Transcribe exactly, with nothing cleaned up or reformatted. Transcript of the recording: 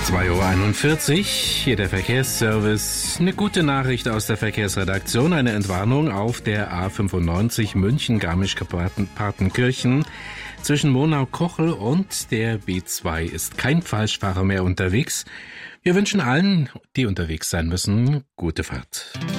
zwei Uhr einundvierzig, hier der Verkehrsservice. Eine gute Nachricht aus der Verkehrsredaktion. Eine Entwarnung auf der A fünfundneunzig München-Garmisch-Partenkirchen. Zwischen Monau-Kochel und der B zwei ist kein Falschfahrer mehr unterwegs. Wir wünschen allen, die unterwegs sein müssen, gute Fahrt.